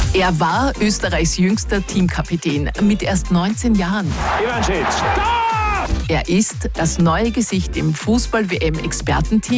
Er war Österreichs jüngster Teamkapitän mit erst 19 Jahren. Ivancic, Tor! Er ist das neue Gesicht im Fußball-WM-Expertenteam